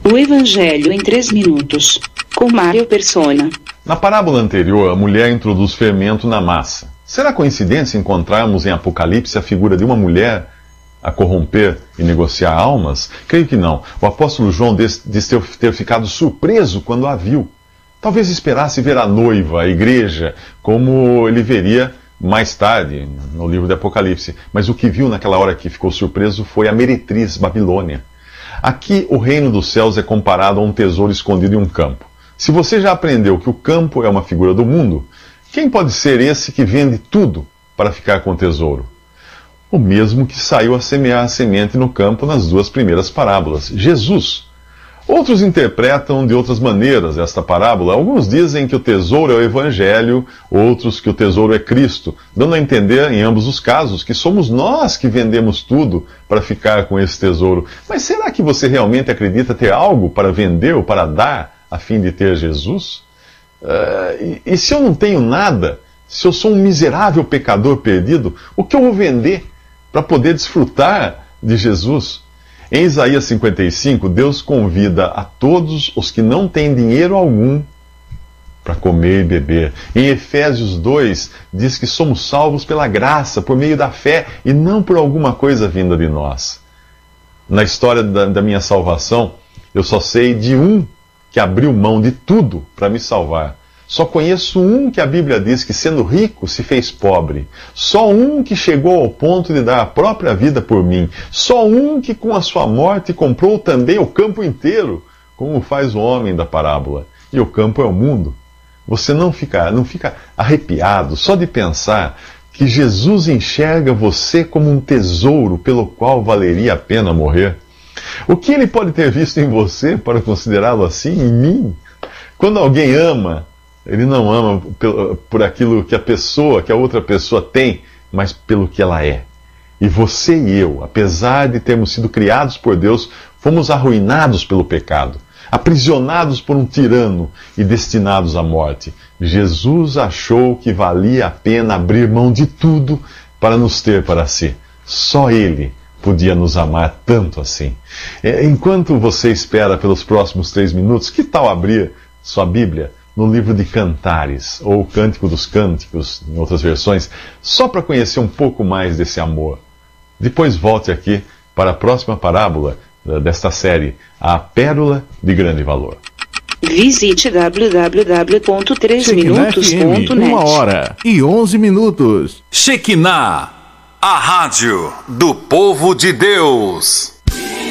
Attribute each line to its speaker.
Speaker 1: O Evangelho em 3 minutos, com Mário Persona.
Speaker 2: Na parábola anterior, a mulher introduz fermento na massa. Será coincidência encontrarmos em Apocalipse a figura de uma mulher a corromper e negociar almas? Creio que não. O apóstolo João diz ter ficado surpreso quando a viu. Talvez esperasse ver a noiva, a igreja, como ele veria mais tarde, no livro de Apocalipse. Mas o que viu naquela hora que ficou surpreso foi a meretriz Babilônia. Aqui, o reino dos céus é comparado a um tesouro escondido em um campo. Se você já aprendeu que o campo é uma figura do mundo, quem pode ser esse que vende tudo para ficar com o tesouro? O mesmo que saiu a semear a semente no campo nas 2 primeiras parábolas, Jesus. Outros interpretam de outras maneiras esta parábola. Alguns dizem que o tesouro é o Evangelho, outros que o tesouro é Cristo, dando a entender, em ambos os casos, que somos nós que vendemos tudo para ficar com esse tesouro. Mas será que você realmente acredita ter algo para vender ou para dar a fim de ter Jesus? E se eu não tenho nada, se eu sou um miserável pecador perdido, o que eu vou vender para poder desfrutar de Jesus? Em Isaías 55, Deus convida a todos os que não têm dinheiro algum para comer e beber. Em Efésios 2, diz que somos salvos pela graça, por meio da fé, e não por alguma coisa vinda de nós. Na história da minha salvação, eu só sei de um que abriu mão de tudo para me salvar. Só conheço um que a Bíblia diz que, sendo rico, se fez pobre. Só um que chegou ao ponto de dar a própria vida por mim. Só um que, com a sua morte, comprou também o campo inteiro, como faz o homem da parábola. E o campo é o mundo. Você não fica arrepiado só de pensar que Jesus enxerga você como um tesouro pelo qual valeria a pena morrer? O que ele pode ter visto em você para considerá-lo assim, em mim? Quando alguém ama, ele não ama por aquilo que a outra pessoa tem, mas pelo que ela é. E você e eu, apesar de termos sido criados por Deus, fomos arruinados pelo pecado, aprisionados por um tirano e destinados à morte. Jesus achou que valia a pena abrir mão de tudo para nos ter para si. Só Ele podia nos amar tanto assim. Enquanto você espera pelos próximos 3 minutos, que tal abrir sua Bíblia no livro de Cantares, ou Cântico dos Cânticos, em outras versões, só para conhecer um pouco mais desse amor? Depois volte aqui para a próxima parábola desta série, A Pérola de Grande Valor.
Speaker 1: Visite www.3minutos.net.
Speaker 3: 1h11.
Speaker 4: Shekinah, a rádio do povo de Deus.